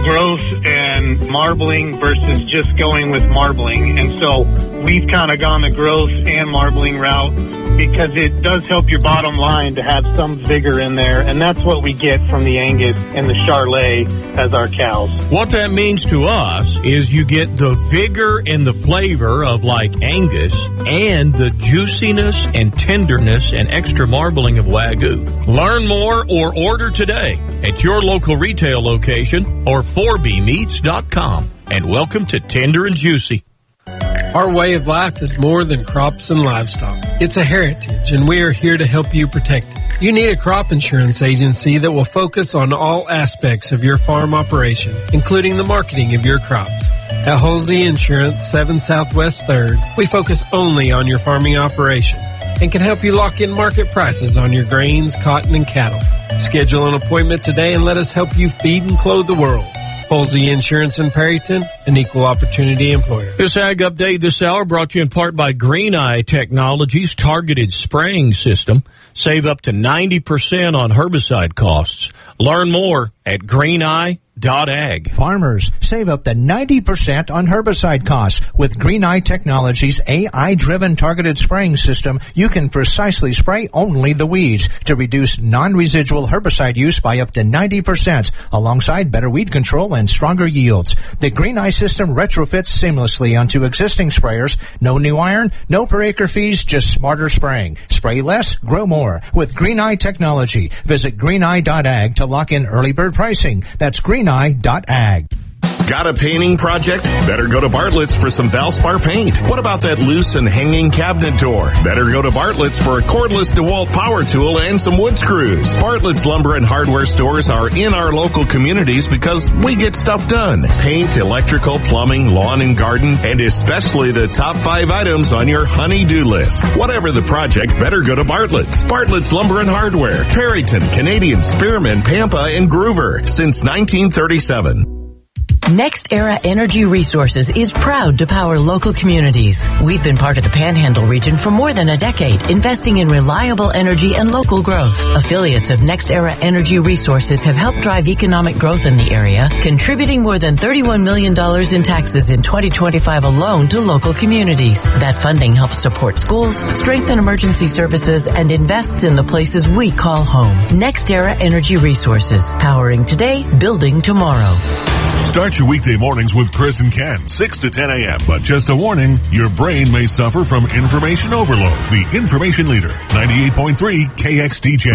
growth and marbling versus just going with marbling. And so we've kind of gone the growth and marbling route because it does help your bottom line to have some vigor in there. And that's what we get from the Angus and the Charolais as our cows. What that means to us is you get the vigor and the flavor of like Angus and the juiciness and tenderness and extra marbling of Wagyu. Learn more or order today at your local retail location or 4bmeats.com. And welcome to Tender and Juicy. Our way of life is more than crops and livestock. It's a heritage, and we are here to help you protect it. You need a crop insurance agency that will focus on all aspects of your farm operation, including the marketing of your crops. At Halsey Insurance, 7 Southwest 3rd, we focus only on your farming operation and can help you lock in market prices on your grains, cotton, and cattle. Schedule an appointment today and let us help you feed and clothe the world. Halsey Insurance in Perryton, an equal opportunity employer. This Ag Update this hour brought to you in part by Green Eye Technologies targeted spraying system. Save up to 90% on herbicide costs. Learn more at greeneye.ag. Farmers, save up to 90% on herbicide costs. With Green Eye Technologies' AI-driven targeted spraying system, you can precisely spray only the weeds to reduce non-residual herbicide use by up to 90%, alongside better weed control and stronger yields. The Green Eye system retrofits seamlessly onto existing sprayers. No new iron, no per acre fees, just smarter spraying. Spray less, grow more. With Green Eye Technology. Visit greeneye.ag to lock in early bird pricing. That's greeneye.ag. Got a painting project? Better go to Bartlett's for some Valspar paint. What about that loose and hanging cabinet door? Better go to Bartlett's for a cordless DeWalt power tool and some wood screws. Bartlett's Lumber and Hardware stores are in our local communities because we get stuff done. Paint, electrical, plumbing, lawn and garden, and especially the top 5 items on your honey-do list. Whatever the project, better go to Bartlett's. Bartlett's Lumber and Hardware. Perryton, Canadian, Spearman, Pampa, and Groover since 1937. NextEra Energy Resources is proud to power local communities. We've been part of the Panhandle region for more than a decade, investing in reliable energy and local growth. Affiliates of NextEra Energy Resources have helped drive economic growth in the area, contributing more than $31 million in taxes in 2025 alone to local communities. That funding helps support schools, strengthen emergency services, and invests in the places we call home. NextEra Energy Resources, powering today, building tomorrow. Start your weekday mornings with Chris and Ken, 6 to 10 a.m. But just a warning, your brain may suffer from information overload. The Information Leader, 98.3 KXDJ.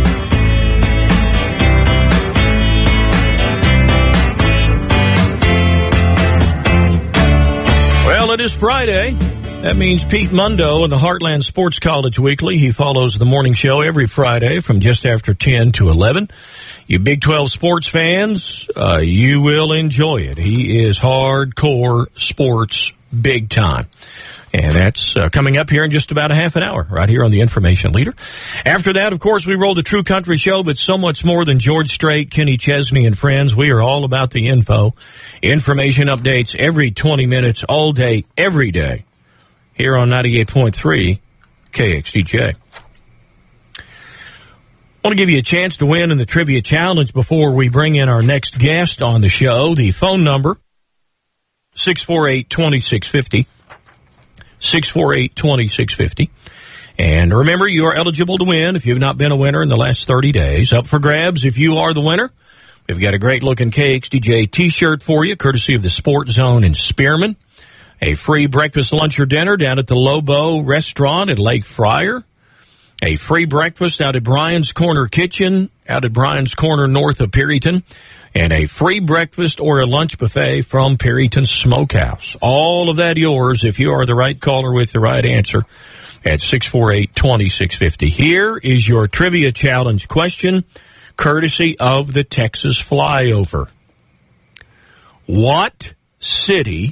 Well, it is Friday. That means Pete Mundo in the Heartland Sports College Weekly. He follows the morning show every Friday from just after 10 to 11. You Big 12 sports fans, you will enjoy it. He is hardcore sports big time. And that's coming up here in just about a half an hour, right here on the Information Leader. After that, of course, we roll the True Country Show, but so much more than George Strait, Kenny Chesney, and friends. We are all about the info. Information updates every 20 minutes, all day, every day, here on 98.3 KXDJ. I want to give you a chance to win in the Trivia Challenge before we bring in our next guest on the show. The phone number, 648-2650, 648-2650. And remember, you are eligible to win if you've not been a winner in the last 30 days. Up for grabs if you are the winner. We've got a great-looking KXDJ T-shirt for you, courtesy of the Sport Zone in Spearman. A free breakfast, lunch, or dinner down at the Lobo Restaurant at Lake Fryer. A free breakfast out at Brian's Corner Kitchen, out at Brian's Corner north of Perryton. And a free breakfast or a lunch buffet from Perryton Smokehouse. All of that yours if you are the right caller with the right answer at 648-2650. Here is your Trivia Challenge question, courtesy of the Texas Flyover. What city...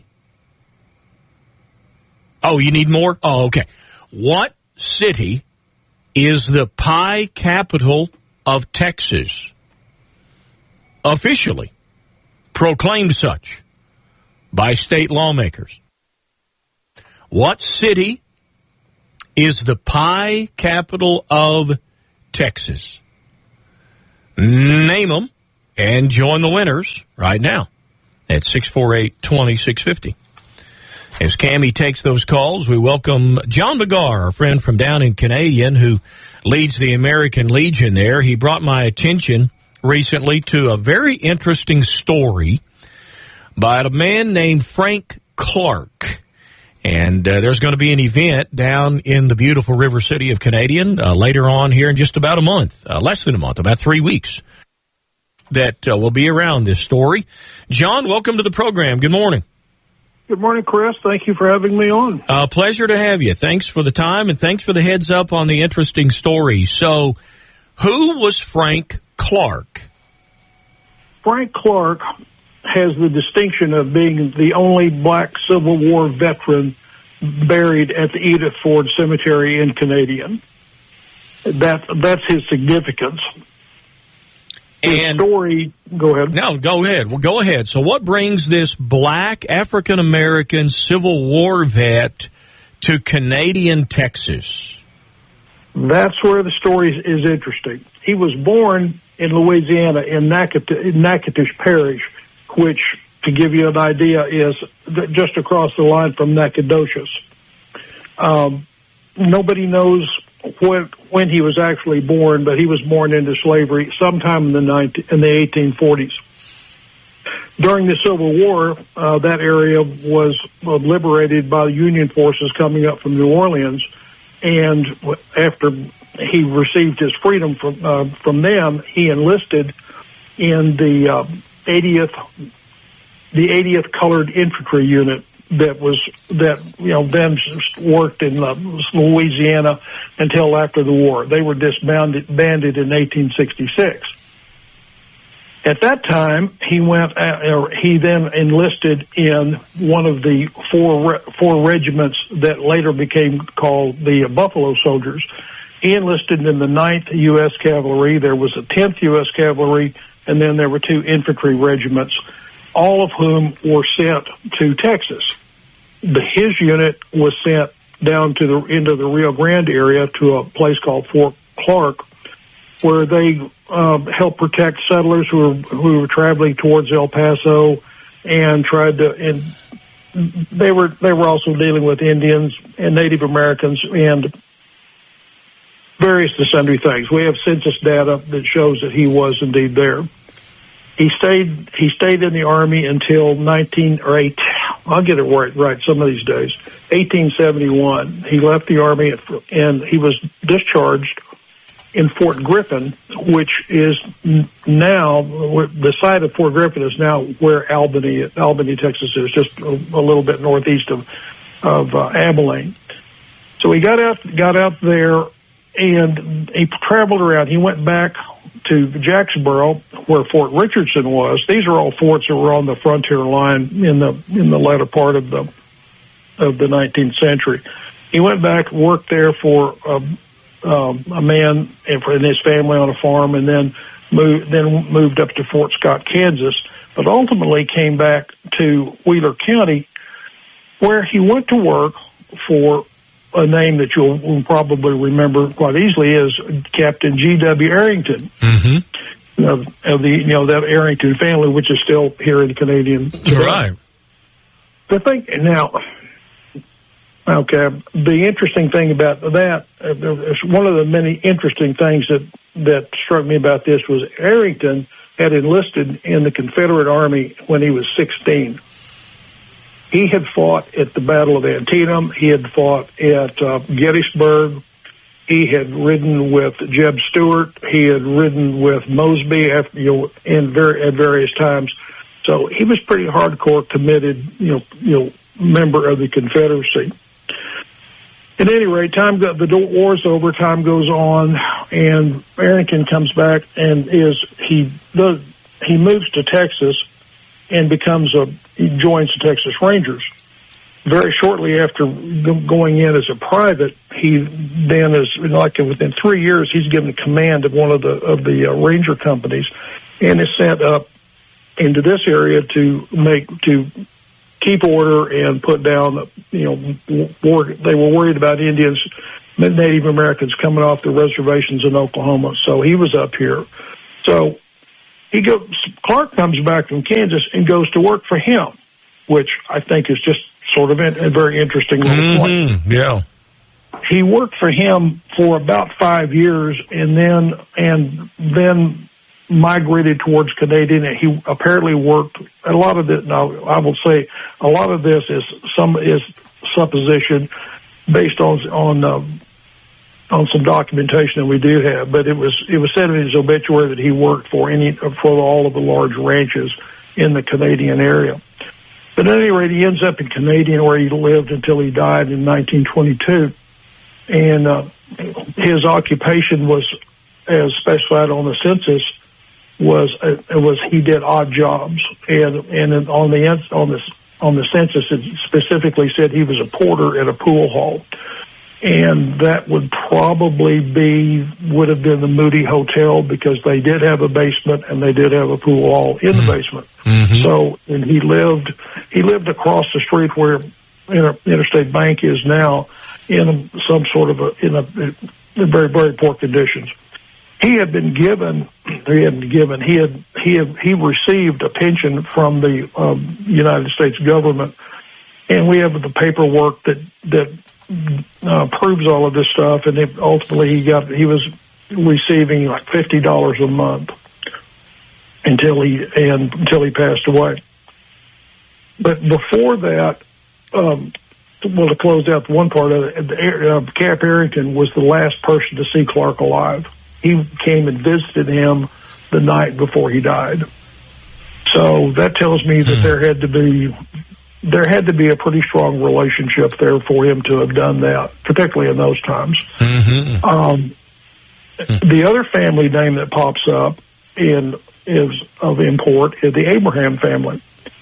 Oh, you need more? Oh, okay. What city is the pie capital of Texas? Officially proclaimed such by state lawmakers. What city is the pie capital of Texas? Name them and join the winners right now at 648-2650. As Cammie takes those calls, we welcome John McGarr, our friend from down in Canadian, who leads the American Legion there. He brought my attention recently to a very interesting story by a man named Frank Clark. And there's going to be an event down in the beautiful River City of Canadian later on here in just about a month, less than a month, about 3 weeks, that will be around this story. John, welcome to the program. Good morning. Good morning, Chris. Thank you for having me on. Pleasure to have you. Thanks for the time, and thanks for the heads up on the interesting story. So, who was Frank Clark? Frank Clark has the distinction of being the only black Civil War veteran buried at the Edith Ford Cemetery in Canadian. That's his significance. And story, go ahead. No, go ahead. Well, go ahead. So what brings this black African-American Civil War vet to Canadian, Texas? That's where the story is interesting. He was born in Louisiana in Natchitoches Parish, which, to give you an idea, is just across the line from Nacogdoches. Nobody knows when he was actually born, but he was born into slavery sometime in the 1840s. During the Civil War, that area was liberated by the Union forces coming up from New Orleans, and after he received his freedom from them, he enlisted in the 80th Colored Infantry Unit that then worked in Louisiana until after the war. They were disbanded in 1866. At that time, he then enlisted in one of the four regiments that later became called the Buffalo Soldiers. He enlisted in the 9th U.S. Cavalry. There was a 10th U.S. Cavalry, and then there were 2 infantry regiments, all of whom were sent to Texas. His unit was sent down into the Rio Grande area to a place called Fort Clark, where they helped protect settlers who were traveling towards El Paso, and they were also dealing with Indians and Native Americans and various and sundry things. We have census data that shows that he was indeed there. He stayed in the Army until 1871. He left the Army and he was discharged in Fort Griffin, which is now, the site of Fort Griffin is now where Albany, Texas is, just a little bit northeast of Abilene. So he got out there and he traveled around. He went back to Jacksboro, where Fort Richardson was. These are all forts that were on the frontier line in the latter part of the 19th century. He went back, worked there for a man and his family on a farm, and then moved up to Fort Scott, Kansas, but ultimately came back to Wheeler County, where he went to work for a name that you'll probably remember quite easily is Captain G.W. Arrington, of that Arrington family, which is still here in Canadian. Right. The thing now, okay, the interesting thing about that, one of the many interesting things that struck me about this was Arrington had enlisted in the Confederate Army when he was 16. He had fought at the Battle of Antietam. He had fought at Gettysburg. He had ridden with Jeb Stuart. He had ridden with Mosby at various times. So he was pretty hardcore, committed, member of the Confederacy. At any rate, the war's over. Time goes on, and Arrington comes back and he moves to Texas and he joins the Texas Rangers. Very shortly after going in as a private, he then is within 3 years he's given command of one of the ranger companies, and is sent up into this area to keep order and put down. They were worried about Indians, Native Americans coming off the reservations in Oklahoma, so he was up here. So Clark comes back from Kansas and goes to work for him, which I think is just sort of a very interesting little point. Yeah. He worked for him for about 5 years, and then migrated towards Canadian. He apparently worked a lot of this. Now, I will say a lot of this is supposition based on some documentation that we do have. But it was said in his obituary that he worked for all of the large ranches in the Canadian area. But at any rate, he ends up in Canadian, where he lived until he died in 1922. And his occupation was, as specified on the census, was he did odd jobs, and on the census it specifically said he was a porter at a pool hall, and that would have been the Moody Hotel, because they did have a basement and they did have a pool hall in the basement. Mm-hmm. So, and he lived across the street where Interstate Bank is now, in some sort of very, very poor conditions. He received a pension from the United States government, and we have the paperwork that proves all of this stuff. And ultimately, he was receiving like $50 a month until he passed away. But before that, to close out one part of it, Cap Arrington was the last person to see Clark alive. He came and visited him the night before he died. So that tells me that there had to be a pretty strong relationship there for him to have done that, particularly in those times. Mm-hmm. The other family name that pops up is of import is the Abraham family.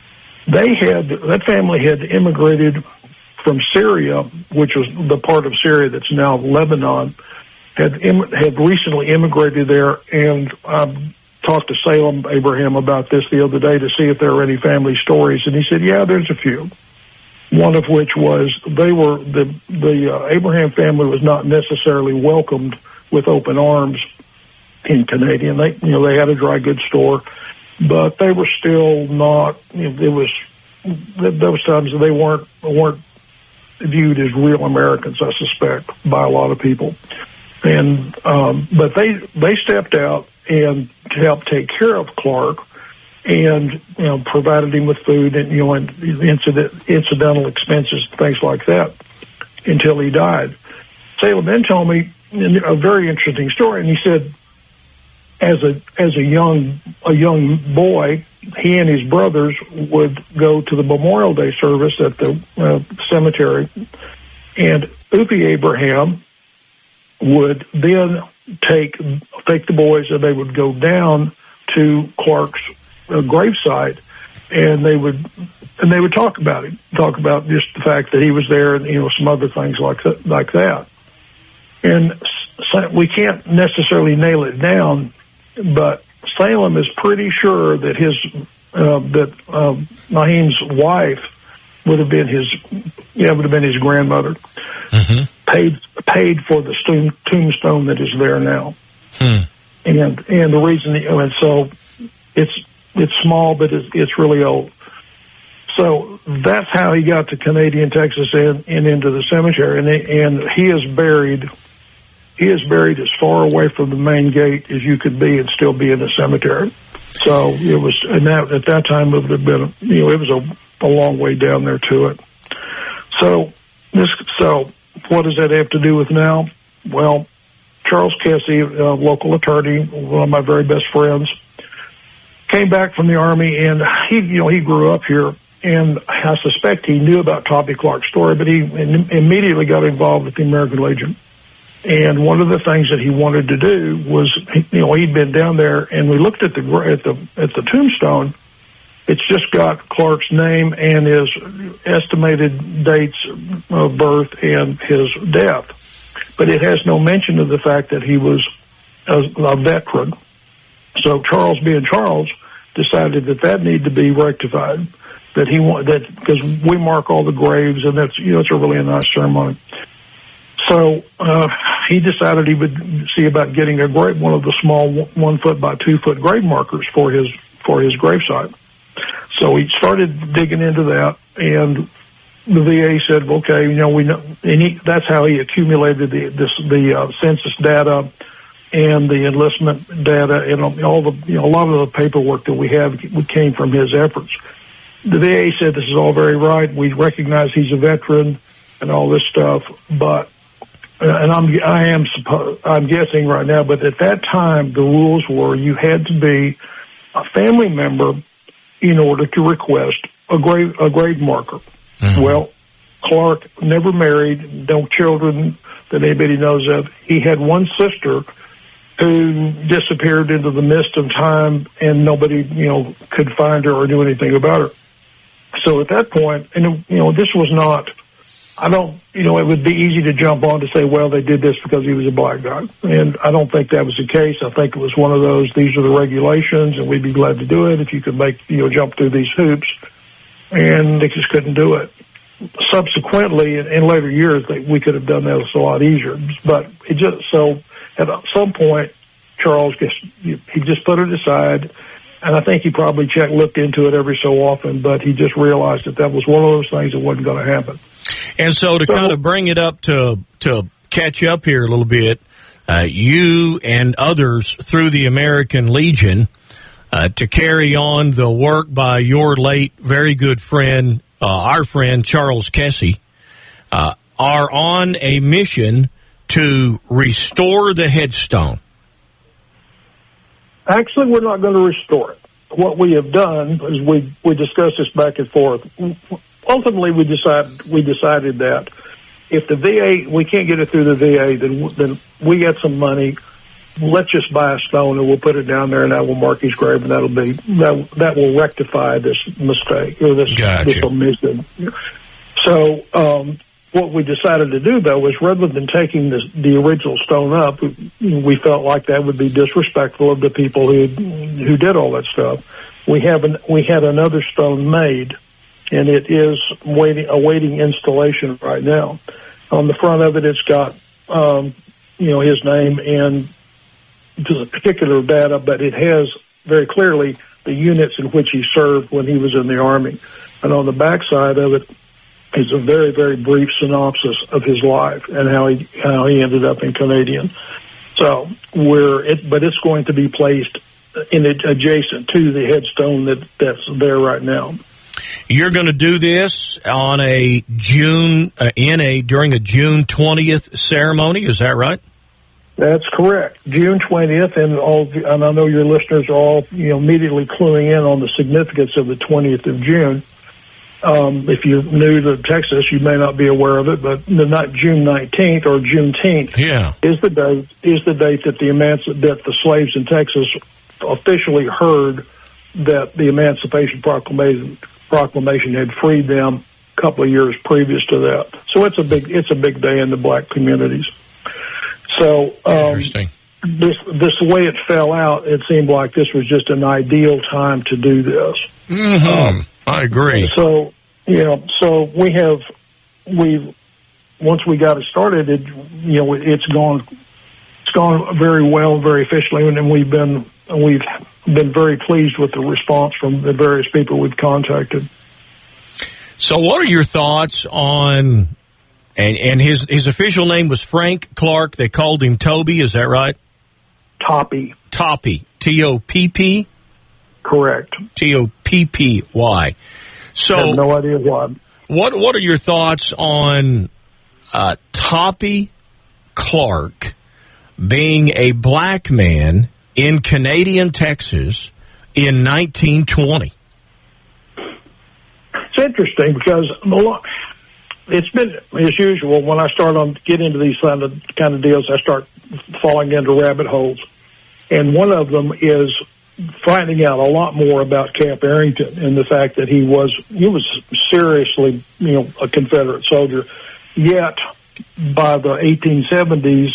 That family had immigrated from Syria, which was the part of Syria that's now Lebanon, had recently immigrated there, and talked to Salem Abraham about this the other day to see if there were any family stories, and he said, yeah, there's a few. One of which was the Abraham family was not necessarily welcomed with open arms in Canadian. They had a dry goods store, but they were still not. It was those times they weren't viewed as real Americans, I suspect, by a lot of people. And but they stepped out and to help take care of Clark, and provided him with food and and incidental expenses, things like that, until he died. Salem then told me a very interesting story, and he said, as a young boy, he and his brothers would go to the Memorial Day service at the cemetery, and Upi Abraham would then take the boys, and they would go down to Clark's gravesite, and they would talk about him, talk about just the fact that he was there, and some other things like that. And so we can't necessarily nail it down, but Salem is pretty sure that Naheem's wife would have been his grandmother. Mm-hmm. Paid for the tombstone that is there now. And the reason, and so it's small, but it's really old. So that's how he got to Canadian, Texas, and into the cemetery. And he is buried as far away from the main gate as you could be and still be in the cemetery. So it was, and at that time it would have been, it was a long way down there to it. So what does that have to do with now? Well, Charles Kesey, a local attorney, one of my very best friends, came back from the Army, and he grew up here, and I suspect he knew about Toppie Clark's story, but he immediately got involved with the American Legion. And one of the things that he wanted to do was, he'd been down there, and we looked at the tombstone. It's just got Clark's name and his estimated dates of birth and his death. But it has no mention of the fact that he was a veteran. So Charles, being Charles, decided that needed to be rectified. Because we mark all the graves, and that's, it's a really nice ceremony. So he decided he would see about getting one of the small 1 foot by 2 foot grave markers for his gravesite. So he started digging into that, and the VA said, "Okay, we know." And that's how he accumulated the census data and the enlistment data, and all the a lot of the paperwork that we have came from his efforts. The VA said this is all very right. We recognize he's a veteran and all this stuff, but and I'm guessing right now, but at that time the rules were you had to be a family member in order to request a grave marker. Mm-hmm. Well, Clark never married, no children that anybody knows of. He had one sister who disappeared into the mist of time, and nobody, could find her or do anything about her. So at that point, and this was not. It would be easy to jump on to say, well, they did this because he was a black guy. And I don't think that was the case. I think it was one of those, these are the regulations, and we'd be glad to do it if you could jump through these hoops. And they just couldn't do it. Subsequently, in later years, we could have done that a lot easier. But at some point, Charles he just put it aside. And I think he probably looked into it every so often, but he just realized that was one of those things that wasn't going to happen. And so to kind of bring it up to catch up here a little bit, you and others through the American Legion to carry on the work by your late very good friend, our friend Charles Kesey, are on a mission to restore the headstone. Actually, we're not going to restore it. What we have done is we discussed this back and forth. Ultimately, we decided that if the VA, we can't get it through the VA, then we get some money. Let's just buy a stone and we'll put it down there, and that will mark his grave, and that will rectify this mistake or this omission. So what we decided to do, though, was rather than taking the original stone up, we felt like that would be disrespectful of the people who did all that stuff. We had another stone made, and it is awaiting installation right now. On the front of it, it's got his name and the particular data, but it has very clearly the units in which he served when he was in the Army. And on the back side of it is a very, very brief synopsis of his life and how he ended up in Canadian. So but it's going to be placed adjacent to the headstone that's there right now. You're going to do this on during a June 20th ceremony, is that right? That's correct. June 20th, and I know your listeners are all immediately cluing in on the significance of the 20th of June. If you're new to Texas, you may not be aware of it, but not June 19th or Juneteenth is the date that the slaves in Texas officially heard that the Emancipation Proclamation had freed them a couple of years previous to that. So it's a big day in the black communities. So interesting. This way it fell out, it seemed like this was just an ideal time to do this. Mm-hmm. I agree. So once we got it started, it's gone very well, very efficiently, and we've been very pleased with the response from the various people we've contacted. So what are your thoughts on, and his official name was Frank Clark, they called him Toby, is that right? Toppy. T-O-P-P? Correct. T-O-P-P-Y. So, I have no idea why. What are your thoughts on Toppy Clark being a black man in Canadian Texas in 1920? It's interesting because it's been, as usual, when I start on get into these kind of deals, I start falling into rabbit holes. And one of them is finding out a lot more about Camp Arrington and the fact that he was seriously, a Confederate soldier. Yet, by the 1870s,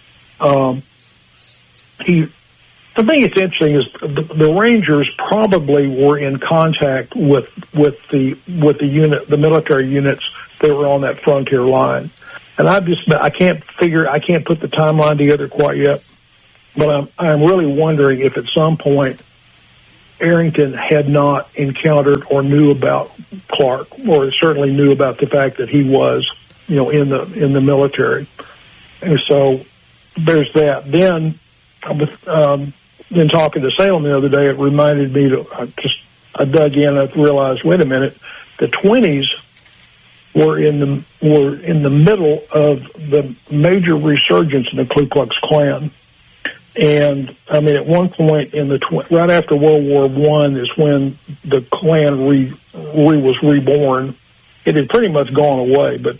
the thing that's interesting is the Rangers probably were in contact with the unit, the military units that were on that frontier line. And I can't put the timeline together quite yet, but I'm really wondering if at some point Arrington had not encountered or knew about Clark, or certainly knew about the fact that he was, in the military. And so there's that. Then in talking to Salem the other day, it reminded me I dug in and realized, wait a minute, the 20s were in the middle of the major resurgence in the Ku Klux Klan. And I mean, at one point right after World War I is when the Klan was reborn. It had pretty much gone away, but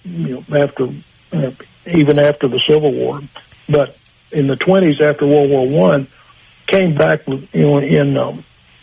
even after the Civil War. But in the 20s, after World War I, came back, and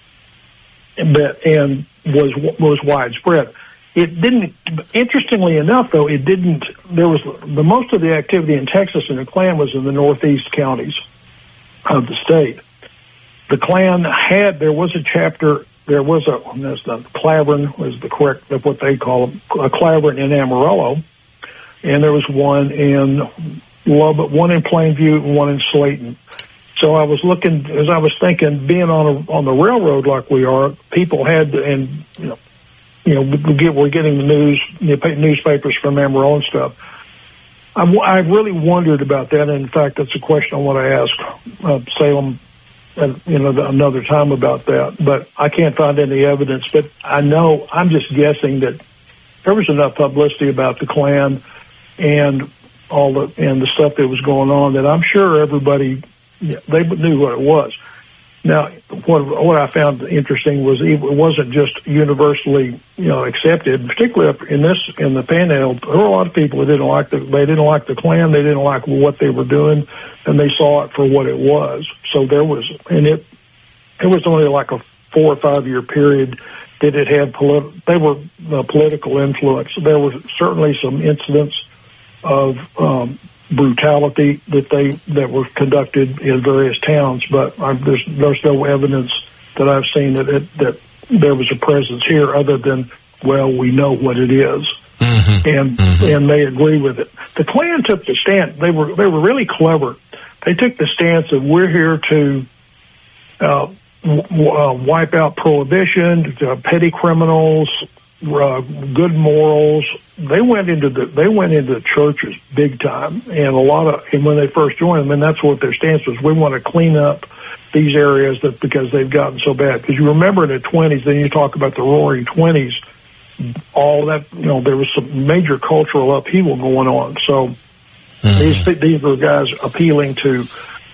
was widespread. It didn't. Interestingly enough, though, it didn't. There was most of the activity in Texas and the Klan was in the northeast counties of the state. The Klan there was a chapter. There was the Clavern was the correct of what they call a Clavern in Amarillo, and there was one in Lubbock, one in Plainview, and one in Slayton. So I was looking, as I was thinking, being on the railroad like we are, people had to, and we're getting the news, newspapers from Amarillo and stuff. I really wondered about that. And in fact, that's a question I want to ask Salem another time about that. But I can't find any evidence. But I'm just guessing that there was enough publicity about the Klan and the stuff that was going on that I'm sure everybody, they knew what it was. Now, what I found interesting was it wasn't just universally, accepted. Particularly in the Panhandle, there were a lot of people that didn't like the Klan, they didn't like what they were doing, and they saw it for what it was. So there was, and it was only like a 4 or 5 year period that it had political influence. There were certainly some incidents of brutality that were conducted in various towns, but there's no evidence that I've seen that there was a presence here other than, well, we know what it is, and they agree with it. The Klan took the stance. They were really clever. They took the stance of we're here to wipe out prohibition, petty criminals, good morals. They went into the churches big time, and when they first joined them, and that's what their stance was. We want to clean up these areas because they've gotten so bad. Because you remember in the 20s, then you talk about the Roaring 20s, all that, there was some major cultural upheaval going on. So these were guys appealing to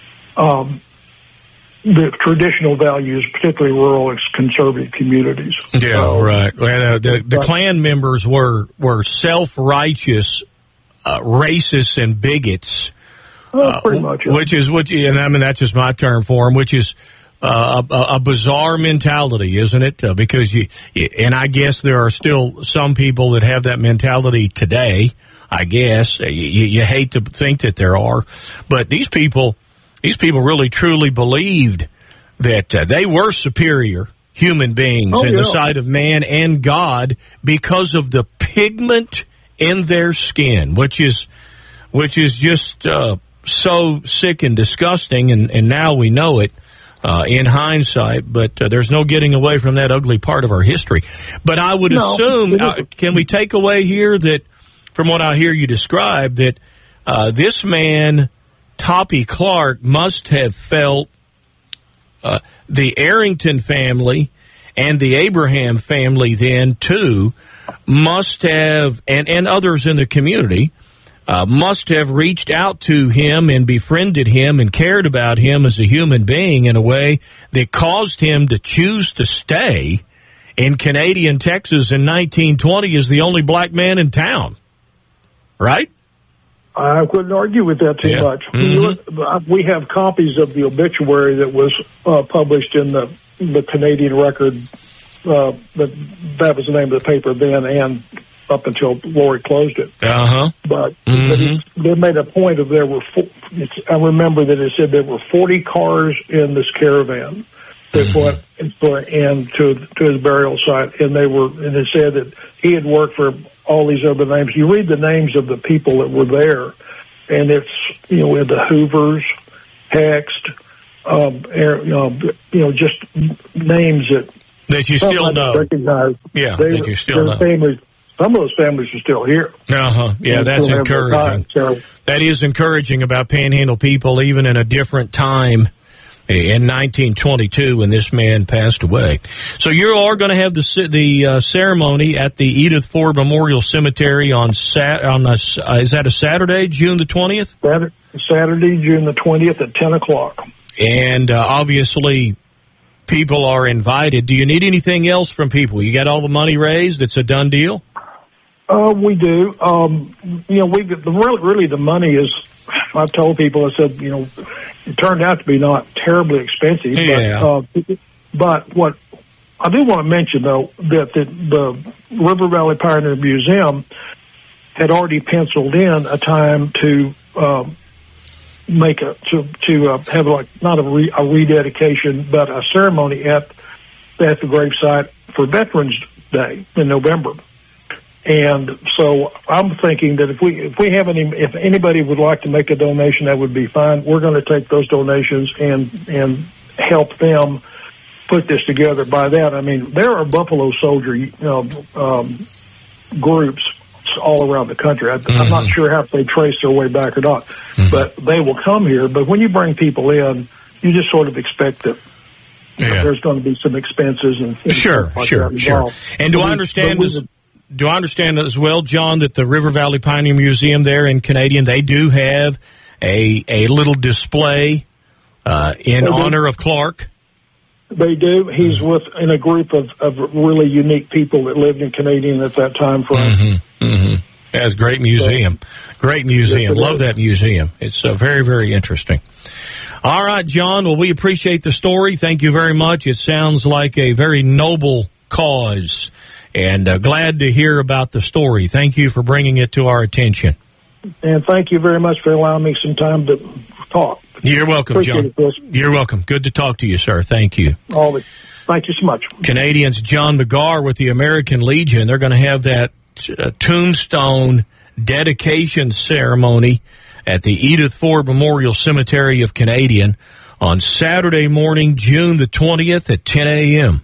the traditional values, particularly rural conservative communities. Yeah, right. Well, the Klan members were self-righteous, racists and bigots. Pretty much. Yeah. And I mean, that's just my term for them, which is a bizarre mentality, isn't it? Because and I guess there are still some people that have that mentality today. I guess you hate to think that there are, but these people really truly believed that they were superior human beings in the sight of man and God because of the pigment in their skin, which is just so sick and disgusting, and now we know it in hindsight, but there's no getting away from that ugly part of our history. But I would assume, can we take away here that, from what I hear you describe, that this man, Toppie Clark, must have felt the Arrington family and the Abraham family then, too, must have, and others in the community, must have reached out to him and befriended him and cared about him as a human being in a way that caused him to choose to stay in Canadian Texas in 1920 as the only black man in town. Right? I couldn't argue with that too much. Mm-hmm. We have copies of the obituary that was published in the Canadian Record. That was the name of the paper then, and up until Lori closed it. But they made a point of I remember that it said there were 40 cars in this caravan that went to his burial site, and it said that he had worked for all these other names. You read the names of the people that were there, and it's, we had the Hoovers, Hext, just names that you still know. Recognize. Yeah, that you still know. Families, some of those families are still here. Yeah, that's encouraging. That is encouraging about Panhandle people, even in a different time. In 1922, when this man passed away. So you are going to have the ceremony at the Edith Ford Memorial Cemetery on is that a Saturday, June the 20th? Saturday, June the 20th at 10 o'clock. And obviously, people are invited. Do you need anything else from people? You got all the money raised? It's a done deal? We do. Really the money is, I've told people, I said, it turned out to be not terribly expensive. Yeah. But what I do want to mention, though, that the River Valley Pioneer Museum had already penciled in a time to have not a rededication, but a ceremony at the gravesite for Veterans Day in November. And so I'm thinking that if anybody would like to make a donation, that would be fine. We're going to take those donations and help them put this together. By that, I mean, there are Buffalo Soldier groups all around the country. I'm not sure how they trace their way back or not, but they will come here. But when you bring people in, you just sort of expect that there's going to be some expenses and sure. And do I understand as well, John, that the River Valley Pioneer Museum there in Canadian, they do have a little display in honor of Clark? They do. He's in a group of really unique people that lived in Canadian at that time frame. That's a great museum. Great museum. Love that museum. It's very, very interesting. All right, John. Well, we appreciate the story. Thank you very much. It sounds like a very noble cause. And glad to hear about the story. Thank you for bringing it to our attention. And thank you very much for allowing me some time to talk. You're welcome, Appreciate John. It, You're welcome. Good to talk to you, sir. Thank you. Thank you so much. Canadians John McGar with the American Legion. They're going to have that tombstone dedication ceremony at the Edith Ford Memorial Cemetery of Canadian on Saturday morning, June the 20th at 10 a.m.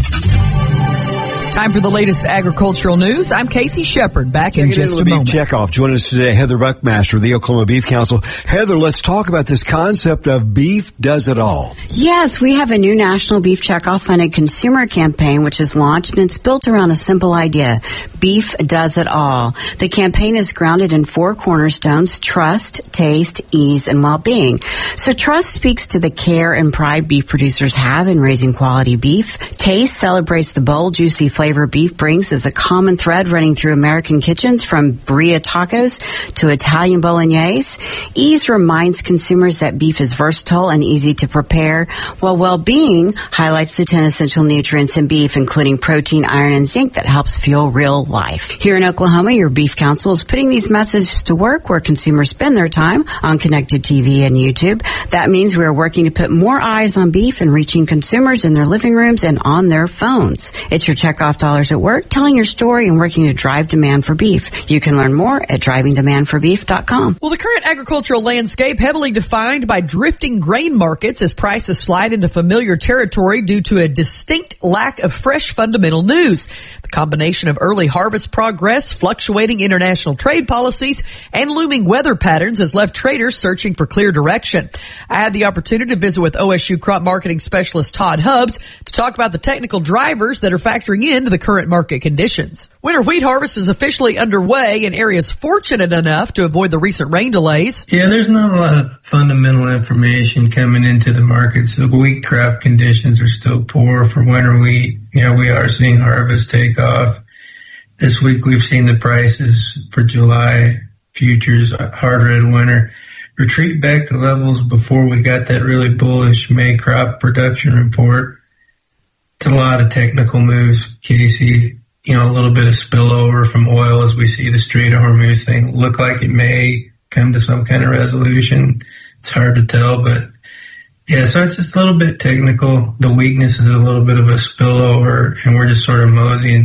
Time for the latest agricultural news. I'm Casey Shepard, back in just a moment. Beef Checkoff. Joining us today, Heather Buckmaster of the Oklahoma Beef Council. Heather, let's talk about this concept of beef does it all. Yes, we have a new National Beef Checkoff funded consumer campaign which is launched, and it's built around a simple idea. Beef does it all. The campaign is grounded in 4 cornerstones: trust, taste, ease, and well-being. So trust speaks to the care and pride beef producers have in raising quality beef. Taste celebrates the bold, juicy flavor beef brings as a common thread running through American kitchens, from birria tacos to Italian bolognese. Ease reminds consumers that beef is versatile and easy to prepare, while well-being highlights the 10 essential nutrients in beef, including protein, iron, and zinc that helps fuel real life. Here in Oklahoma, your Beef Council is putting these messages to work where consumers spend their time on connected TV and YouTube. That means we are working to put more eyes on beef and reaching consumers in their living rooms and on their phones. It's your checkoff dollars at work, telling your story and working to drive demand for beef. You can learn more at drivingdemandforbeef.com. Well, the current agricultural landscape heavily defined by drifting grain markets as prices slide into familiar territory due to a distinct lack of fresh fundamental news. The combination of early harvest progress, fluctuating international trade policies, and looming weather patterns has left traders searching for clear direction. I had the opportunity to visit with OSU crop marketing specialist Todd Hubbs to talk about the technical drivers that are factoring into the current market conditions. Winter wheat harvest is officially underway in areas fortunate enough to avoid the recent rain delays. Yeah, there's not a lot of fundamental information coming into the markets. The wheat crop conditions are still poor for winter wheat. We are seeing harvest take off. This week we've seen the prices for July futures, hard red winter, retreat back to levels before we got that really bullish May crop production report. It's a lot of technical moves, Casey. A little bit of spillover from oil as we see the Strait of Hormuz thing look like it may come to some kind of resolution. It's hard to tell, but yeah, so it's just a little bit technical. The weakness is a little bit of a spillover, and we're just sort of moseying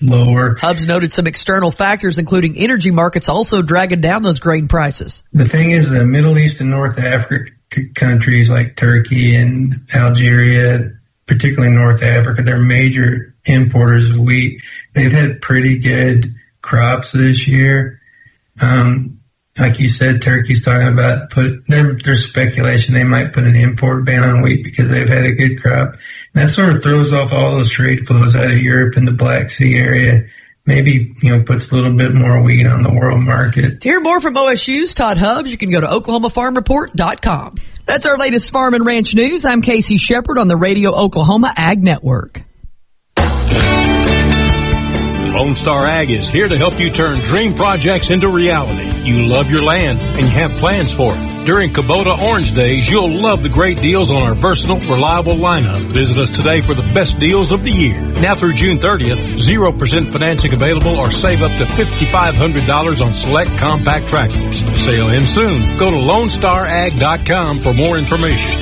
lower. Hubs noted some external factors, including energy markets, also dragging down those grain prices. The thing is, the Middle East and North Africa countries like Turkey and Algeria, particularly North Africa, they're major importers of wheat. They've had pretty good crops this year. Like you said, Turkey's talking about there's speculation they might put an import ban on wheat because they've had a good crop. And that sort of throws off all those trade flows out of Europe and the Black Sea area. Maybe, puts a little bit more wheat on the world market. To hear more from OSU's Todd Hubs, you can go to OklahomaFarmReport.com. That's our latest farm and ranch news. I'm Casey Shepard on the Radio Oklahoma Ag Network. Lone Star Ag is here to help you turn dream projects into reality. You love your land and you have plans for it. During Kubota Orange Days, you'll love the great deals on our versatile, reliable lineup. Visit us today for the best deals of the year. Now through June 30th, 0% financing available or save up to $5,500 on select compact tractors. Sale ends soon. Go to LoneStarAg.com for more information.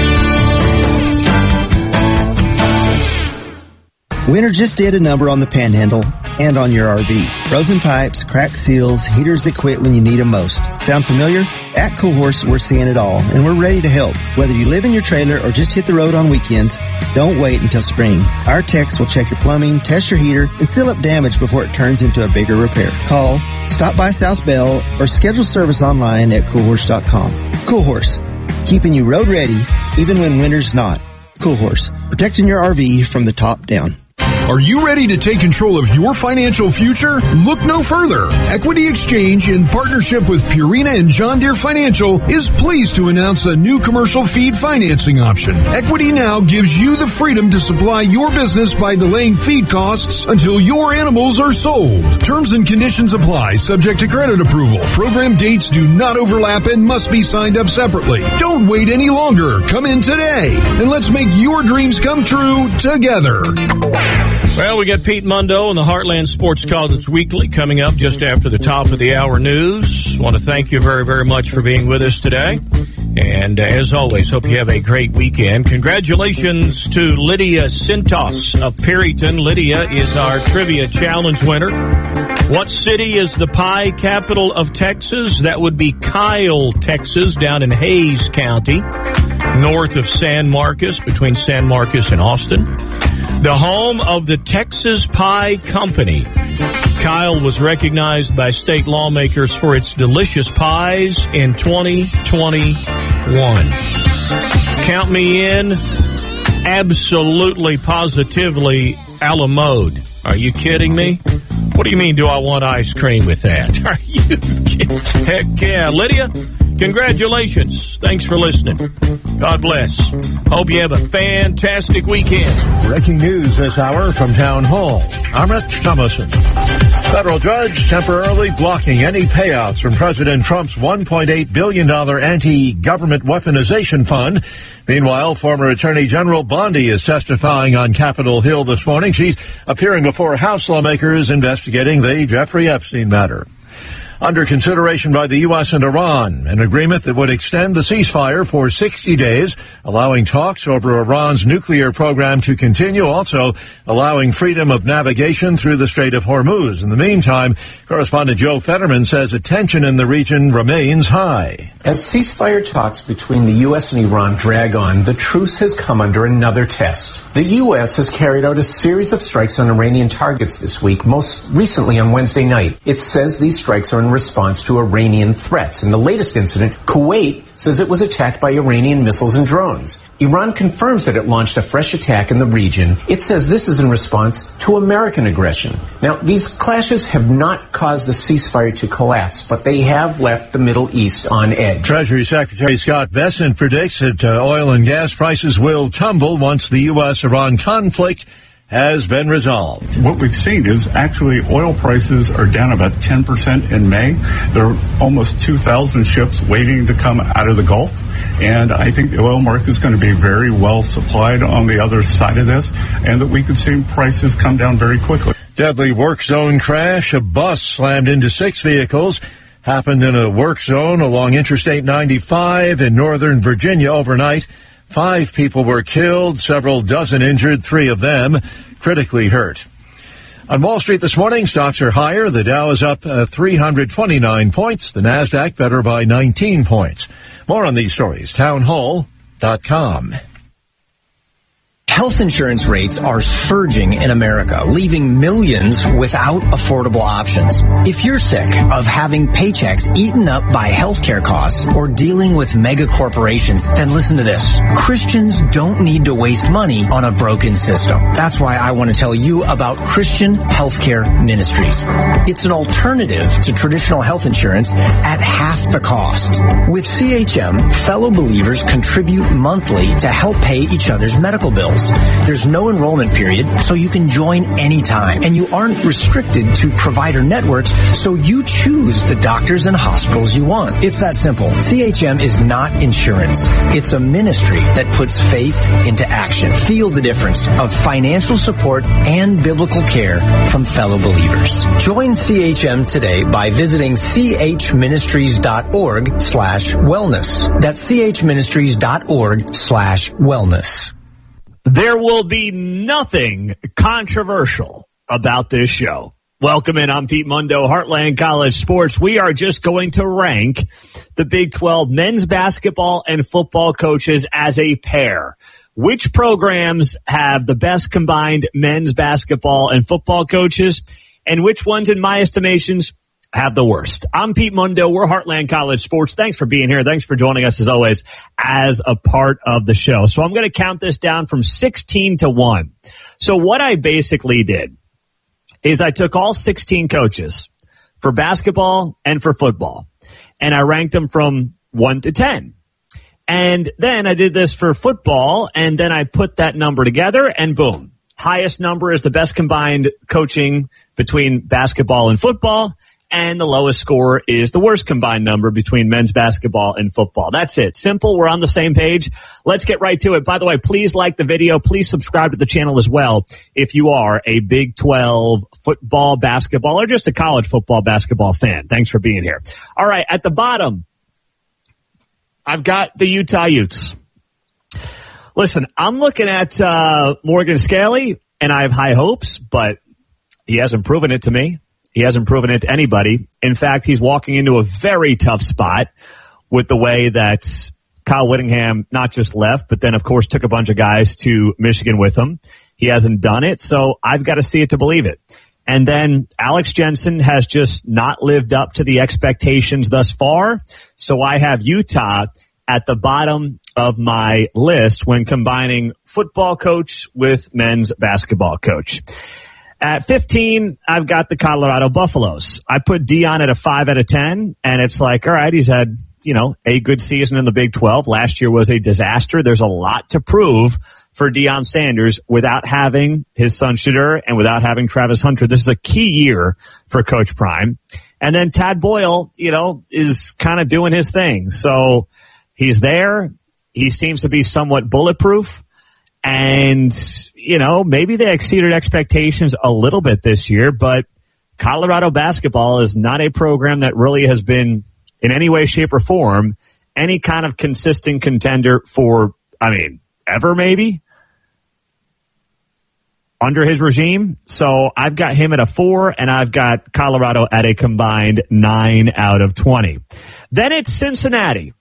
Winter just did a number on the Panhandle and on your RV. Frozen pipes, cracked seals, heaters that quit when you need them most. Sound familiar? At Cool Horse, we're seeing it all, and we're ready to help. Whether you live in your trailer or just hit the road on weekends, don't wait until spring. Our techs will check your plumbing, test your heater, and seal up damage before it turns into a bigger repair. Call, stop by South Bell, or schedule service online at coolhorse.com. Cool Horse, keeping you road ready, even when winter's not. Cool Horse, protecting your RV from the top down. Are you ready to take control of your financial future? Look no further. Equity Exchange, in partnership with Purina and John Deere Financial, is pleased to announce a new commercial feed financing option. Equity Now gives you the freedom to supply your business by delaying feed costs until your animals are sold. Terms and conditions apply, subject to credit approval. Program dates do not overlap and must be signed up separately. Don't wait any longer. Come in today, and let's make your dreams come true together. Well, we got Pete Mundo and the Heartland Sports College Weekly coming up just after the top of the hour news. Want to thank you very, very much for being with us today. And as always, hope you have a great weekend. Congratulations to Lydia Sintos of Perryton. Lydia is our Trivia Challenge winner. What city is the pie capital of Texas? That would be Kyle, Texas, down in Hays County, north of San Marcos, between San Marcos and Austin. The home of the Texas Pie Company. Kyle was recognized by state lawmakers for its delicious pies in 2021. Count me in. Absolutely, positively, a la mode. Are you kidding me? What do you mean, do I want ice cream with that? Are you kidding? Heck yeah. Lydia, congratulations. Thanks for listening. God bless. Hope you have a fantastic weekend. Breaking news this hour from Town Hall. I'm Rich Thomason. Federal judge temporarily blocking any payouts from President Trump's $1.8 billion anti-government weaponization fund. Meanwhile, former Attorney General Bondi is testifying on Capitol Hill this morning. She's appearing before House lawmakers investigating the Jeffrey Epstein matter. Under consideration by the U.S. and Iran, an agreement that would extend the ceasefire for 60 days, allowing talks over Iran's nuclear program to continue, also allowing freedom of navigation through the Strait of Hormuz. In the meantime, correspondent Joe Fetterman says attention in the region remains high. As ceasefire talks between the U.S. and Iran drag on, the truce has come under another test. The U.S. has carried out a series of strikes on Iranian targets this week, most recently on Wednesday night. It says these strikes are in response to Iranian threats. In the latest incident, Kuwait says it was attacked by Iranian missiles and drones. Iran confirms that it launched a fresh attack in the region. It says this is in response to American aggression. Now, these clashes have not caused the ceasefire to collapse, but they have left the Middle East on edge. Treasury Secretary Scott Bessent predicts that oil and gas prices will tumble once the U.S.-Iran conflict has been resolved. What we've seen is actually oil prices are down about 10% in May. There are almost 2,000 ships waiting to come out of the Gulf. And I think the oil market is going to be very well supplied on the other side of this, and that we could see prices come down very quickly. Deadly work zone crash. A bus slammed into 6 vehicles. Happened in a work zone along Interstate 95 in Northern Virginia overnight. 5 people were killed, several dozen injured, 3 of them critically hurt. On Wall Street this morning, stocks are higher. The Dow is up 329 points. The Nasdaq better by 19 points. More on these stories, townhall.com. Health insurance rates are surging in America, leaving millions without affordable options. If you're sick of having paychecks eaten up by healthcare costs or dealing with mega corporations, then listen to this. Christians don't need to waste money on a broken system. That's why I want to tell you about Christian Healthcare Ministries. It's an alternative to traditional health insurance at half the cost. With CHM, fellow believers contribute monthly to help pay each other's medical bills. There's no enrollment period, so you can join anytime. And you aren't restricted to provider networks, so you choose the doctors and hospitals you want. It's that simple. CHM is not insurance. It's a ministry that puts faith into action. Feel the difference of financial support and biblical care from fellow believers. Join CHM today by visiting chministries.org/wellness. That's chministries.org/wellness. There will be nothing controversial about this show. Welcome in. I'm Pete Mundo, Heartland College Sports. We are just going to rank the Big 12 men's basketball and football coaches as a pair. Which programs have the best combined men's basketball and football coaches, and which ones, in my estimations, have the worst? I'm Pete Mundo. We're Heartland College Sports. Thanks for being here. Thanks for joining us, as always, as a part of the show. So I'm going to count this down from 16 to 1. So what I basically did is I took all 16 coaches for basketball and for football, and I ranked them from 1 to 10. And then I did this for football, and then I put that number together, and boom. Highest number is the best combined coaching between basketball and football. And the lowest score is the worst combined number between men's basketball and football. That's it. Simple. We're on the same page. Let's get right to it. By the way, please like the video. Please subscribe to the channel as well if you are a Big 12 football, basketball, or just a college football, basketball fan. Thanks for being here. All right, at the bottom, I've got the Utah Utes. Listen, I'm looking at Morgan Scalley, and I have high hopes, but he hasn't proven it to me. He hasn't proven it to anybody. In fact, he's walking into a very tough spot with the way that Kyle Whittingham not just left, but then, of course, took a bunch of guys to Michigan with him. He hasn't done it, so I've got to see it to believe it. And then Alex Jensen has just not lived up to the expectations thus far, so I have Utah at the bottom of my list when combining football coach with men's basketball coach. At 15, I've got the Colorado Buffaloes. I put Deion at a 5 out of 10, and it's like, all right, he's had, a good season in the Big 12. Last year was a disaster. There's a lot to prove for Deion Sanders without having his son Shedeur and without having Travis Hunter. This is a key year for Coach Prime. And then Tad Boyle, is kind of doing his thing. So he's there. He seems to be somewhat bulletproof. And, maybe they exceeded expectations a little bit this year, but Colorado basketball is not a program that really has been, in any way, shape, or form, any kind of consistent contender for, ever maybe, under his regime. So I've got him at a 4, and I've got Colorado at a combined 9 out of 20. Then it's Cincinnati.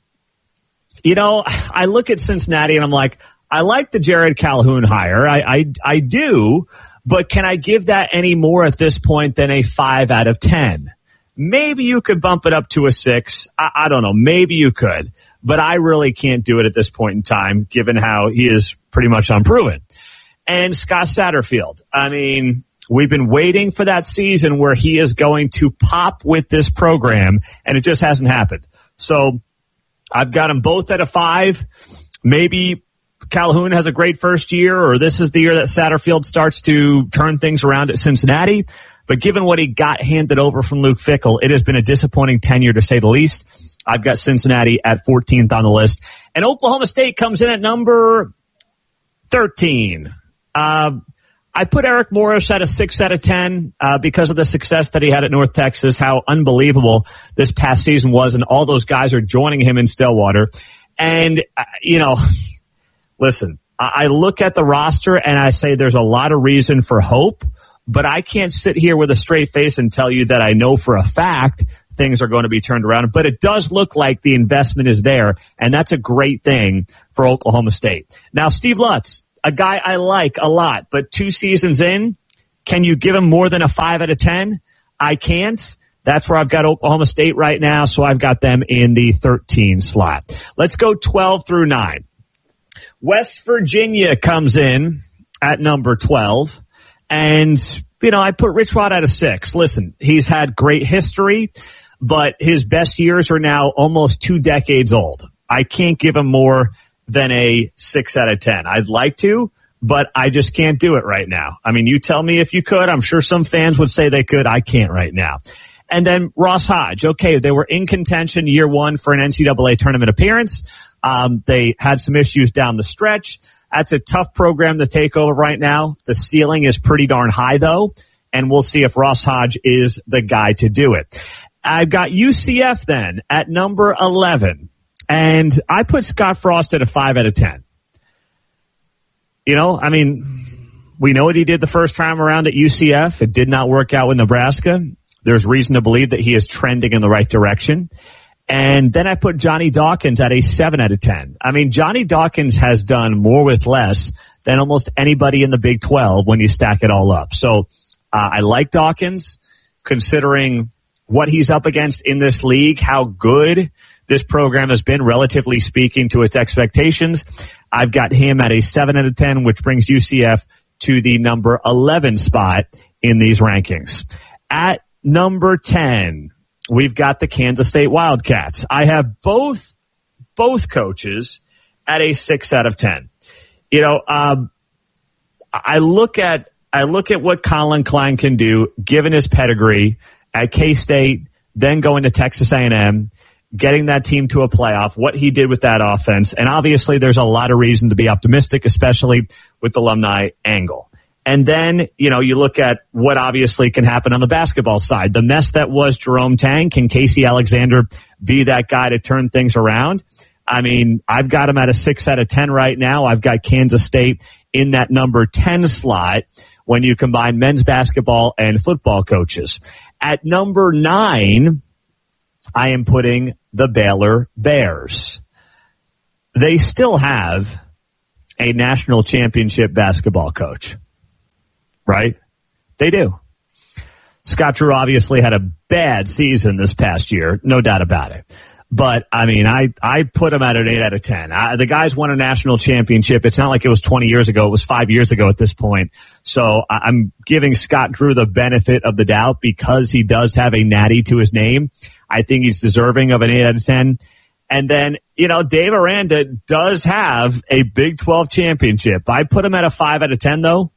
I look at Cincinnati, and I'm like, I like the Jared Calhoun hire. I do, but can I give that any more at this point than a 5 out of 10? Maybe you could bump it up to a 6. I don't know. Maybe you could, but I really can't do it at this point in time, given how he is pretty much unproven. And Scott Satterfield. We've been waiting for that season where he is going to pop with this program, and it just hasn't happened. So I've got them both at a 5. Maybe Calhoun has a great first year, or this is the year that Satterfield starts to turn things around at Cincinnati. But given what he got handed over from Luke Fickell, it has been a disappointing tenure, to say the least. I've got Cincinnati at 14th on the list. And Oklahoma State comes in at number 13. I put Eric Morris at a 6 out of 10 because of the success that he had at North Texas, how unbelievable this past season was, and all those guys are joining him in Stillwater. And, listen, I look at the roster and I say there's a lot of reason for hope, but I can't sit here with a straight face and tell you that I know for a fact things are going to be turned around. But it does look like the investment is there, and that's a great thing for Oklahoma State. Now, Steve Lutz, a guy I like a lot, but 2 seasons in, can you give him more than a 5 out of 10? I can't. That's where I've got Oklahoma State right now, so I've got them in the 13 slot. Let's go 12 through 9. West Virginia comes in at number 12, and, I put Rich Rod at a 6. Listen, he's had great history, but his best years are now almost 2 decades old. I can't give him more than a 6 out of 10. I'd like to, but I just can't do it right now. I mean, you tell me if you could. I'm sure some fans would say they could. I can't right now. And then Ross Hodge. Okay, they were in contention year 1 for an NCAA tournament appearance. They had some issues down the stretch. That's a tough program to take over right now. The ceiling is pretty darn high, though, and we'll see if Ross Hodge is the guy to do it. I've got UCF then at number 11, and I put Scott Frost at a 5 out of 10. We know what he did the first time around at UCF. It did not work out with Nebraska. There's reason to believe that he is trending in the right direction. And then I put Johnny Dawkins at a 7 out of 10. Johnny Dawkins has done more with less than almost anybody in the Big 12 when you stack it all up. So I like Dawkins, considering what he's up against in this league, how good this program has been, relatively speaking, to its expectations. I've got him at a 7 out of 10, which brings UCF to the number 11 spot in these rankings. At number 10, we've got the Kansas State Wildcats. I have both coaches at a 6 out of 10. I look at what Colin Klein can do, given his pedigree at K-State, then going to Texas A&M, getting that team to a playoff, what he did with that offense. And obviously there's a lot of reason to be optimistic, especially with the alumni angle. And then, you look at what obviously can happen on the basketball side. The mess that was Jerome Tang, can Casey Alexander be that guy to turn things around? I've got him at a 6 out of 10 right now. I've got Kansas State in that number 10 slot when you combine men's basketball and football coaches. At number 9, I am putting the Baylor Bears. They still have a national championship basketball coach. Right? They do. Scott Drew obviously had a bad season this past year, no doubt about it. But, I put him at an 8 out of 10. The guys won a national championship. It's not like it was 20 years ago. It was 5 years ago at this point. So I'm giving Scott Drew the benefit of the doubt because he does have a natty to his name. I think he's deserving of an 8 out of 10. And then, Dave Aranda does have a Big 12 championship. I put him at a 5 out of 10, though,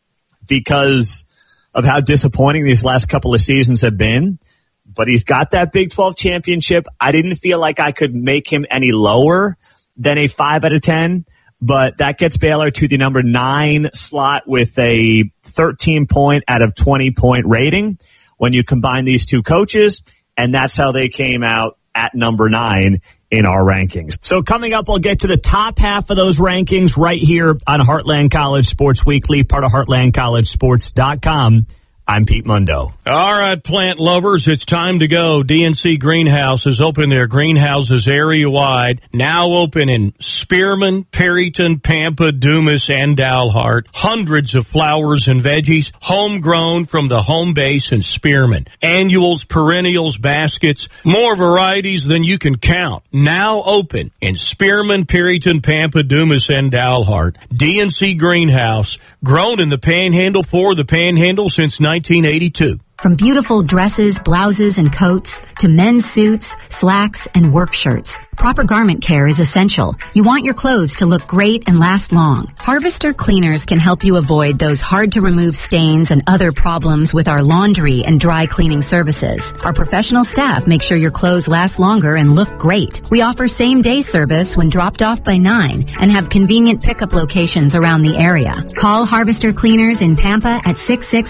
because of how disappointing these last couple of seasons have been. But he's got that Big 12 championship. I didn't feel like I could make him any lower than a 5 out of 10, but that gets Baylor to the number 9 slot with a 13-point out of 20-point rating when you combine these two coaches, and that's how they came out at number 9 in our rankings. So coming up, I'll get to the top half of those rankings right here on Heartland College Sports Weekly, part of HeartlandCollegeSports.com. I'm Pete Mundo. All right, plant lovers, it's time to go. DNC Greenhouses open their greenhouses area-wide, now open in Spearman, Perryton, Pampa, Dumas, and Dalhart. Hundreds of flowers and veggies, homegrown from the home base in Spearman. Annuals, perennials, baskets, more varieties than you can count. Now open in Spearman, Perryton, Pampa, Dumas, and Dalhart. DNC Greenhouse, grown in the Panhandle for the Panhandle since 1982. From beautiful dresses, blouses, and coats to men's suits, slacks, and work shirts, proper garment care is essential. You want your clothes to look great and last long. Harvester Cleaners can help you avoid those hard-to-remove stains and other problems with our laundry and dry cleaning services. Our professional staff make sure your clothes last longer and look great. We offer same-day service when dropped off by 9 and have convenient pickup locations around the area. Call Harvester Cleaners in Pampa at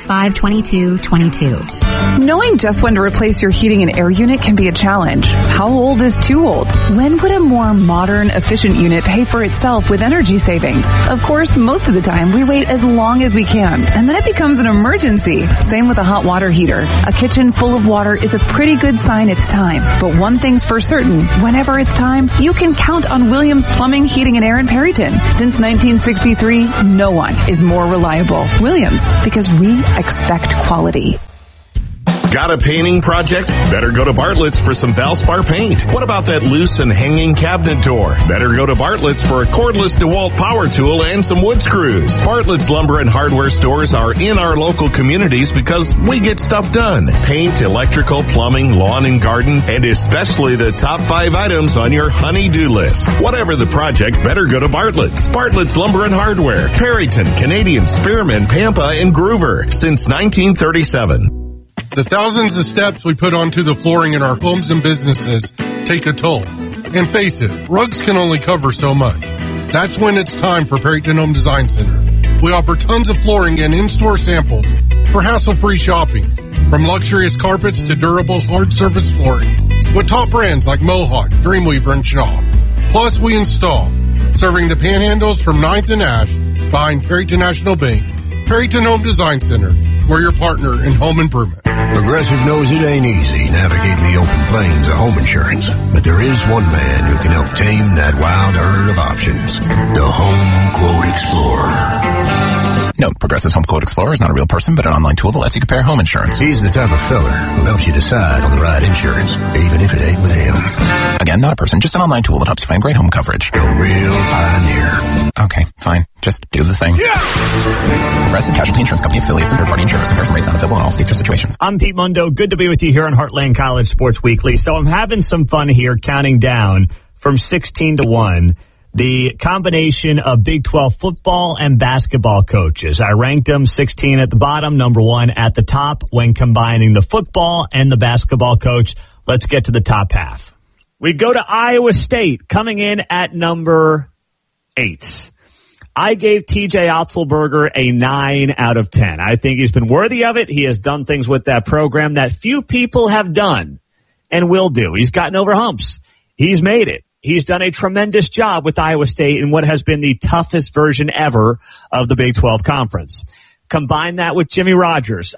665-2222. Knowing just when to replace your heating and air unit can be a challenge. How old is too old? when would a more modern, efficient unit pay for itself with energy savings? Of course, most of the time we wait as long as we can, and then it becomes an emergency. Same with a hot water heater. A kitchen full of water is a pretty good sign it's time. But one thing's for certain, whenever it's time, you can count on Williams Plumbing, Heating, and Air in Perryton. Since 1963, no one is more reliable. Williams, because we expect quality. Got a painting project? Better go to Bartlett's for some Valspar paint. What about that loose and hanging cabinet door? Better go to Bartlett's for a cordless DeWalt power tool and some wood screws. Bartlett's Lumber and Hardware stores are in our local communities because we get stuff done. Paint, electrical, plumbing, lawn and garden, and especially the top 5 items on your honey-do list. Whatever the project, better go to Bartlett's. Bartlett's Lumber and Hardware. Perryton, Canadian, Spearman, Pampa, and Groover since 1937. The thousands of steps we put onto the flooring in our homes and businesses take a toll. And face it, rugs can only cover so much. That's when it's time for Perryton Home Design Center. We offer tons of flooring and in-store samples for hassle-free shopping, from luxurious carpets to durable hard surface flooring, with top brands like Mohawk, Dreamweaver, and Shaw. Plus, we install, serving the Panhandles from 9th and Ash behind Perryton National Bank. Perryton Home Design Center, we're your partner in home improvement. Progressive knows it ain't easy navigating the open plains of home insurance, but there is one man who can help tame that wild herd of options. The Home Quote Explorer. Note, Progressive's Home Quote Explorer is not a real person, but an online tool that lets you compare home insurance. He's the type of fella who helps you decide on the right insurance, even if it ain't with him. Again, not a person, just an online tool that helps you find great home coverage. A real pioneer. Okay, fine. Just do the thing. Yeah! Progressive Casualty Insurance Company affiliates and third-party insurers. Comparison rates not available in all states or situations. I'm Pete Mundo. Good to be with you here on Heartland College Sports Weekly. So I'm having some fun here counting down from 16 to 1. The combination of Big 12 football and basketball coaches. I ranked them 16 at the bottom, number 1 at the top when combining the football and the basketball coach. Let's get to the top half. We go to Iowa State coming in at number 8. I gave TJ Otzelberger a 9 out of 10. I think he's been worthy of it. He has done things with that program that few people have done and will do. He's gotten over humps. He's made it. He's done a tremendous job with Iowa State in what has been the toughest version ever of the Big 12 Conference. Combine that with Jimmy Rogers.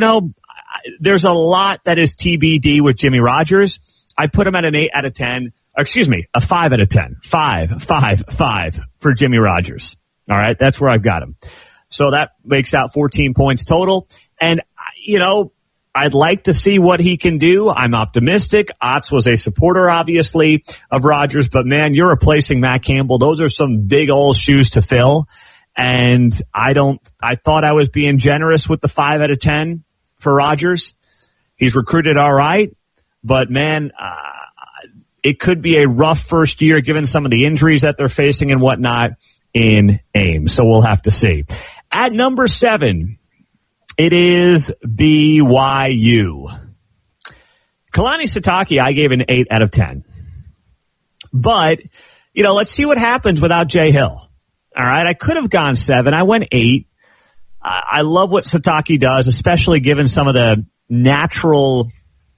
There's a lot that is TBD with Jimmy Rogers. I put him at an 8 out of 10. Excuse me, a 5 out of 10. 5 for Jimmy Rogers. All right, that's where I've got him. So that makes out 14 points total. And, I'd like to see what he can do. I'm optimistic. Otz was a supporter, obviously, of Rodgers. But, man, you're replacing Matt Campbell. Those are some big old shoes to fill. And I thought I was being generous with the 5 out of 10 for Rodgers. He's recruited all right. But, man, it could be a rough first year given some of the injuries that they're facing and whatnot in Ames. So we'll have to see. At number 7, it is BYU. Kalani Sitake, I gave an 8 out of 10. But, let's see what happens without Jay Hill. All right, I could have gone 7. I went 8. I love what Sitake does, especially given some of the natural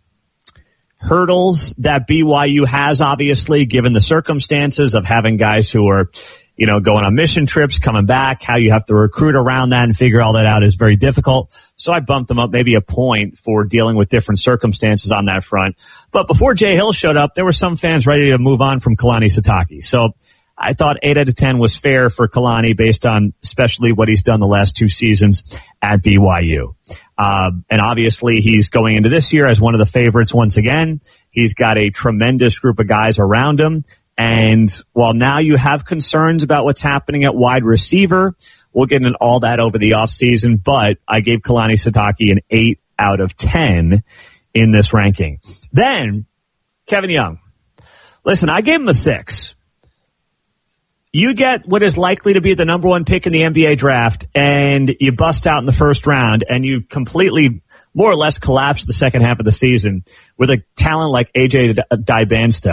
hurdles that BYU has, obviously, given the circumstances of having guys who are going on mission trips, coming back, how you have to recruit around that and figure all that out is very difficult. So I bumped them up maybe a point for dealing with different circumstances on that front. But before Jay Hill showed up, there were some fans ready to move on from Kalani Sitake. So I thought 8 out of 10 was fair for Kalani based on especially what he's done the last 2 seasons at BYU. And obviously he's going into this year as one of the favorites once again. He's got a tremendous group of guys around him. And while now you have concerns about what's happening at wide receiver, we'll get into all that over the offseason, but I gave Kalani Sitake an 8 out of 10 in this ranking. Then, Kevin Young. Listen, I gave him a 6. You get what is likely to be the number 1 pick in the NBA draft, and you bust out in the first round, and you completely, more or less, collapse the second half of the season with a talent like AJ Dybesta.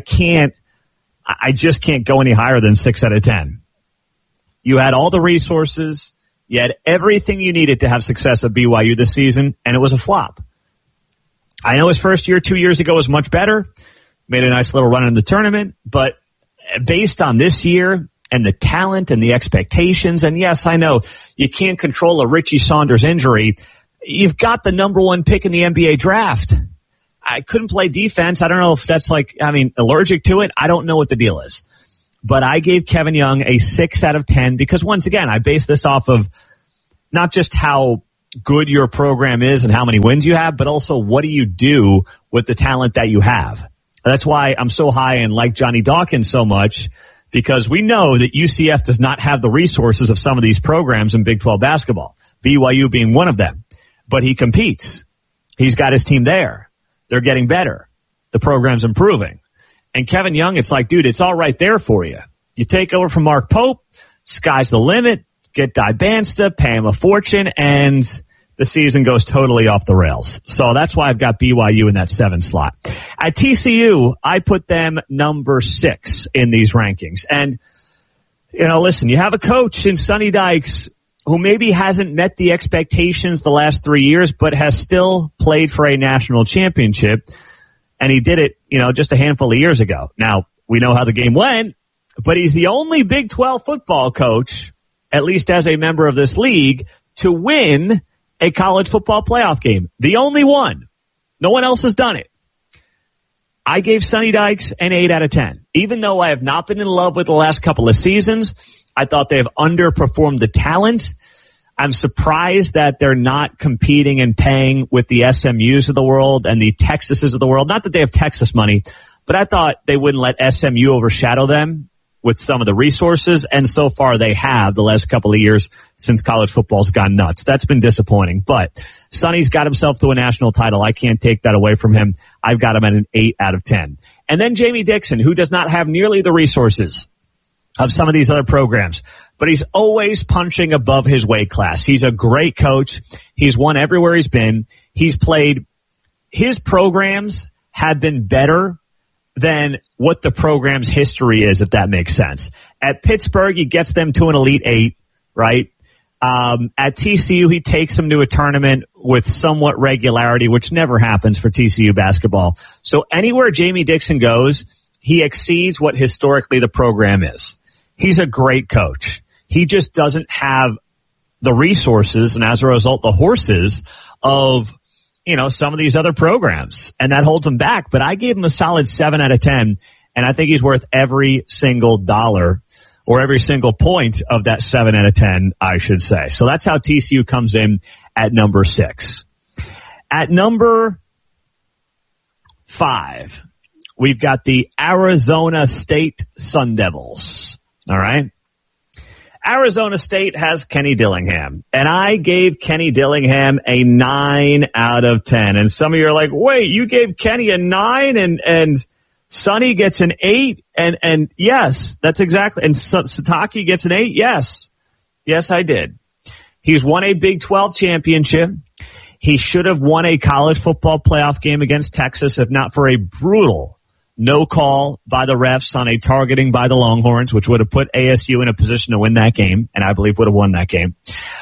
I just can't go any higher than 6 out of 10. You had all the resources. You had everything you needed to have success at BYU this season, and it was a flop. I know his first year 2 years ago was much better, made a nice little run in the tournament. But based on this year and the talent and the expectations, and yes, I know you can't control a Richie Saunders injury. You've got the number 1 pick in the NBA draft. I couldn't play defense. I don't know if that's allergic to it. I don't know what the deal is. But I gave Kevin Young a 6 out of 10 because, once again, I base this off of not just how good your program is and how many wins you have, but also what do you do with the talent that you have. That's why I'm so high and like Johnny Dawkins so much, because we know that UCF does not have the resources of some of these programs in Big 12 basketball, BYU being one of them. But he competes. He's got his team there. They're getting better. The program's improving. And Kevin Young, it's like, dude, it's all right there for you. You take over from Mark Pope, sky's the limit, get Di Bansta, pay him a fortune, and the season goes totally off the rails. So that's why I've got BYU in that 7 slot. At TCU, I put them number 6 in these rankings. And, listen, you have a coach in Sonny Dykes who maybe hasn't met the expectations the last 3 years, but has still played for a national championship. And he did it, just a handful of years ago. Now, we know how the game went, but he's the only Big 12 football coach, at least as a member of this league, to win a college football playoff game. The only one. No one else has done it. I gave Sonny Dykes an 8 out of 10. Even though I have not been in love with the last couple of seasons, I thought they have underperformed the talent. I'm surprised that they're not competing and paying with the SMUs of the world and the Texases of the world. Not that they have Texas money, but I thought they wouldn't let SMU overshadow them with some of the resources, and so far they have the last couple of years since college football's gone nuts. That's been disappointing, but Sonny's got himself to a national title. I can't take that away from him. I've got him at an 8 out of 10. And then Jamie Dixon, who does not have nearly the resources of some of these other programs, but he's always punching above his weight class. He's a great coach. He's won everywhere he's been. He's played. His programs have been better than what the program's history is, if that makes sense. At Pittsburgh, he gets them to an Elite 8, right? At TCU, he takes them to a tournament with somewhat regularity, which never happens for TCU basketball. So anywhere Jamie Dixon goes, he exceeds what historically the program is. He's a great coach. He just doesn't have the resources and, as a result, the horses of, some of these other programs. And that holds him back. But I gave him a solid 7 out of 10. And I think he's worth every single dollar or every single point of that 7 out of 10, I should say. So that's how TCU comes in at number 6. At number 5, we've got the Arizona State Sun Devils. All right. Arizona State has Kenny Dillingham, and I gave Kenny Dillingham a 9 out of 10. And some of you are like, wait, you gave Kenny a 9 and Sonny gets an 8? And yes, that's exactly. And Sataki gets an 8? Yes. Yes, I did. He's won a Big 12 championship. He should have won a college football playoff game against Texas, if not for a brutal no call by the refs on a targeting by the Longhorns, which would have put ASU in a position to win that game, and I believe would have won that game.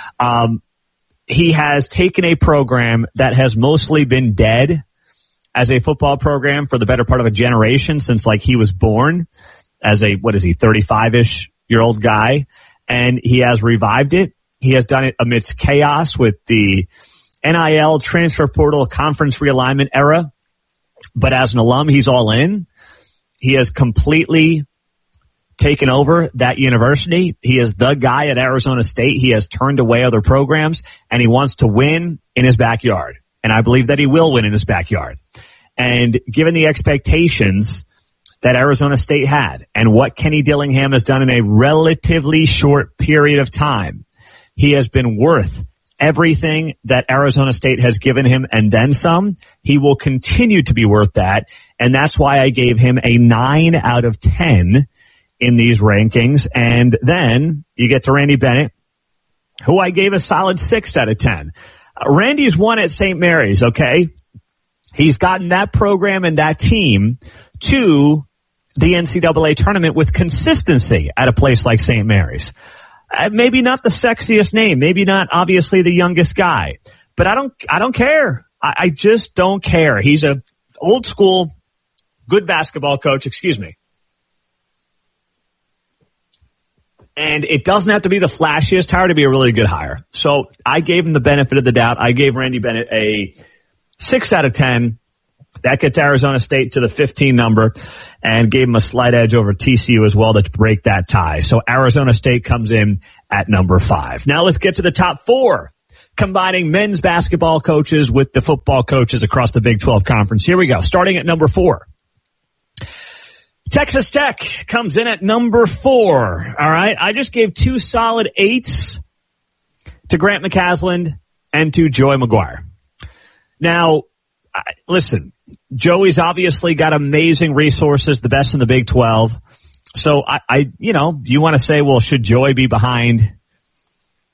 He has taken a program that has mostly been dead as a football program for the better part of a generation, since he was born as a, 35-ish year old guy, and he has revived it. He has done it amidst chaos with the NIL transfer portal conference realignment era. But as an alum, he's all in. He has completely taken over that university. He is the guy at Arizona State. He has turned away other programs, and he wants to win in his backyard. And I believe that he will win in his backyard. And given the expectations that Arizona State had and what Kenny Dillingham has done in a relatively short period of time, he has been worth everything that Arizona State has given him and then some. He will continue to be worth that, and that's why I gave him a 9 out of 10 in these rankings. And then you get to Randy Bennett, who I gave a solid 6 out of 10. Randy's won at St. Mary's, okay? He's gotten that program and that team to the NCAA tournament with consistency at a place like St. Mary's. Maybe not the sexiest name, maybe not obviously the youngest guy, but I don't care. I just don't care. He's a old school good basketball coach, excuse me. And it doesn't have to be the flashiest hire to be a really good hire. So I gave him the benefit of the doubt. I gave Randy Bennett a 6 out of 10. That gets Arizona State to the 15 number and gave him a slight edge over TCU as well to break that tie. So Arizona State comes in at number 5. Now let's get to the top 4, combining men's basketball coaches with the football coaches across the Big 12 Conference. Here we go. Starting at number 4. Texas Tech comes in at number 4. All right. I just gave 2 solid 8s to Grant McCasland and to Joey McGuire. Now, listen, Joey's obviously got amazing resources, the best in the Big 12. So you want to say, well, should Joey be behind